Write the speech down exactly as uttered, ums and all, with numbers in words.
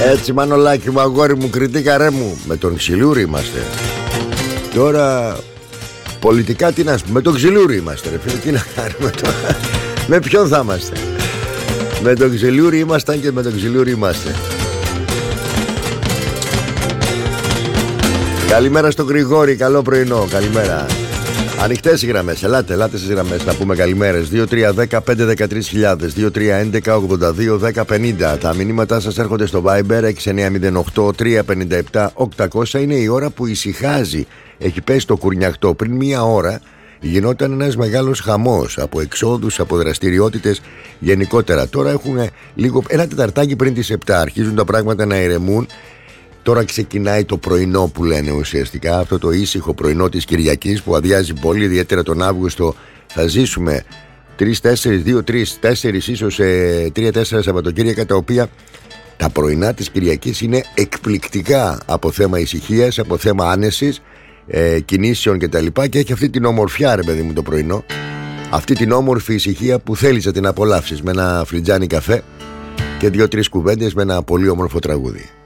Έτσι Μανολάκι μου, αγόρι μου, Κρητή καρέ μου. Με τον Ξυλούρη είμαστε. Τώρα πολιτικά τι να σου, με τον Ξυλούρη είμαστε ρε φίλε. Τι να κάνουμε τώρα. Με ποιον θα είμαστε. Με τον Ξυλούρη ήμασταν και με τον Ξυλούρη είμαστε. Καλημέρα στον Γρηγόρη, καλό πρωινό, καλημέρα. Ανοιχτές οι γραμμές, ελάτε, ελάτε στις γραμμές να πούμε καλημέρες. Δύο τρία ένα μηδέν πέντε ένα τρία χιλιάδες, δύο τρία ένα ογδόντα δύο δέκα πενήντα. Τα μηνύματά σας έρχονται στο Viber έξι εννιά μηδέν οκτώ τρία πέντε επτά οκτακόσια. Είναι η ώρα που ησυχάζει. Έχει πέσει το κουρνιαχτό. Πριν μία ώρα γινόταν ένας μεγάλος χαμός από εξόδους, από δραστηριότητες γενικότερα. Τώρα έχουν λίγο, ένα τεταρτάκι πριν τις επτά. Αρχίζουν τα πράγματα να ηρεμούν. Τώρα ξεκινάει το πρωινό που λένε ουσιαστικά. Αυτό το ήσυχο πρωινό της Κυριακής που αδειάζει πολύ, ιδιαίτερα τον Αύγουστο. Θα ζήσουμε τρεις τέσσερις, δύο τρεις τέσσερις ίσως τρία τέσσερα Σαββατοκύριακα, τα οποία τα πρωινά της Κυριακής είναι εκπληκτικά από θέμα ησυχίας, από θέμα άνεσης, ε, κινήσεων κτλ. Και, και έχει αυτή την ομορφιά ρε παιδί μου το πρωινό. Αυτή την όμορφη ησυχία που θέλεις να την απολαύσεις με ένα φλιτζάνι καφέ και δύο-τρεις κουβέντες με ένα πολύ όμορφο τραγούδι.